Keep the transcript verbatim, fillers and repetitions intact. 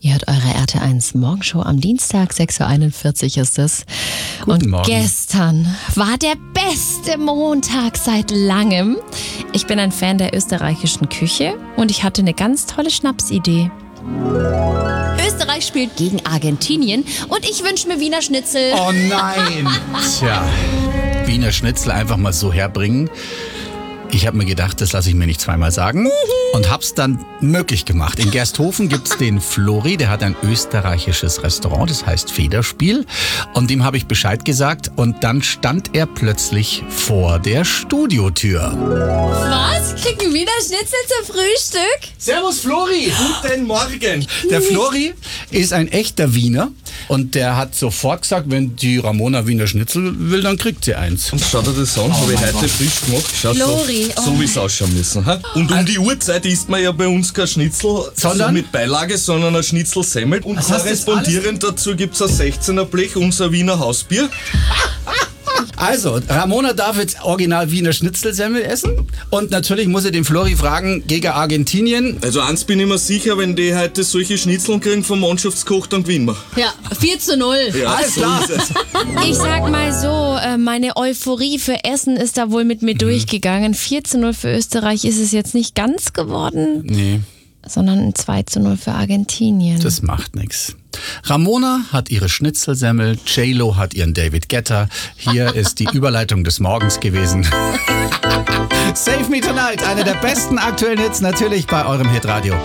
Ihr hört eure R T eins Morgenshow am Dienstag, sechs Uhr einundvierzig ist es. Guten Und Morgen. Gestern war der beste Montag seit langem. Ich bin ein Fan der österreichischen Küche und ich hatte eine ganz tolle Schnapsidee. Österreich spielt gegen Argentinien und ich wünsche mir Wiener Schnitzel. Oh nein! Tja, Wiener Schnitzel einfach mal so herbringen. Ich habe mir gedacht, das lasse ich mir nicht zweimal sagen und hab's dann möglich gemacht. In Gersthofen gibt's den Flori, der hat ein österreichisches Restaurant, das heißt Federspiel. Und dem habe ich Bescheid gesagt und dann stand er plötzlich vor der Studiotür. Was? Kriegen Wiener Schnitzel zum Frühstück? Servus Flori! Guten Morgen. Der Flori ist ein echter Wiener und der hat sofort gesagt, wenn die Ramona Wiener Schnitzel will, dann kriegt sie eins. Und schau dir das an, habe ich heute frisch gemacht. Schaut Flori, so, oh so wie es ausschauen müssen. Ha? Und um die Uhrzeit isst man ja bei uns kein Schnitzel Sondern? so mit Beilage, sondern ein Schnitzelsemmel. Und Was heißt das korrespondierend dazu gibt es ein sechzehner Blech, unser Wiener Hausbier. Also, Ramona darf jetzt original Wiener Schnitzelsemmel essen und natürlich muss er den Flori fragen, gegen Argentinien. Also eins bin ich mir sicher, wenn die heute solche Schnitzeln kriegen vom Mannschaftskoch, dann gewinnen wir. Ja, vier zu null. Ja, Alles so klar. ist es. Ich sag mal so, äh, meine Euphorie für Essen ist da wohl mit mir durchgegangen. vier zu null für Österreich ist es jetzt nicht ganz geworden, Nee, sondern ein zwei zu null für Argentinien. das macht nichts. Ramona hat ihre Schnitzelsemmel, J-Lo hat ihren David Guetta. Hier ist die Überleitung des Morgens gewesen. Save Me Tonight, einer der besten aktuellen Hits natürlich bei eurem Hitradio.